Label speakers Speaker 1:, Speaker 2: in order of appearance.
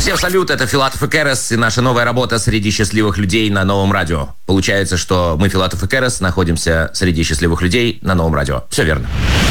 Speaker 1: Всем салют, это Филатов и Керес и наша новая работа «Среди счастливых людей» на Новом радио. Получается, что мы, Филатов и Керес, находимся среди счастливых людей на Новом радио. Все верно.